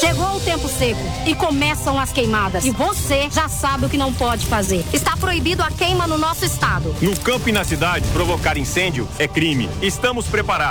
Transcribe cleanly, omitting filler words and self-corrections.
Chegou o tempo seco e começam as queimadas. E você já sabe o que não pode fazer. Está proibido a queima no nosso estado. No campo e na cidade, provocar incêndio é crime. Estamos preparados.